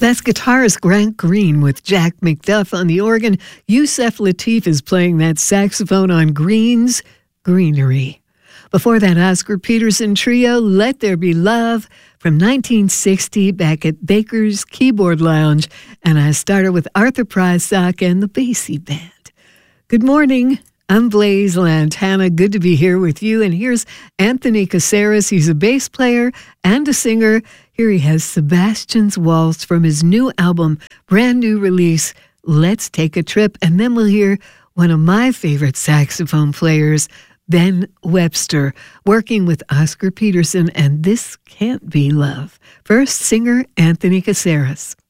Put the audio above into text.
That's guitarist Grant Green with Jack McDuff on the organ. Yusef Lateef is playing that saxophone on Green's Greenery. Before that, Oscar Peterson Trio, Let There Be Love, from 1960 back at Baker's Keyboard Lounge. And I started with Arthur Prysock and the Basie Band. Good morning. I'm Blaise Lantana. Good to be here with you. And here's Anthony Caceres. He's a bass player and a singer. Here he has Sebastian's Waltz from his new album, brand new release, Let's Take a Trip. And then we'll hear one of my favorite saxophone players, Ben Webster, working with Oscar Peterson, and This Can't Be Love. First, singer Anthony Caceres.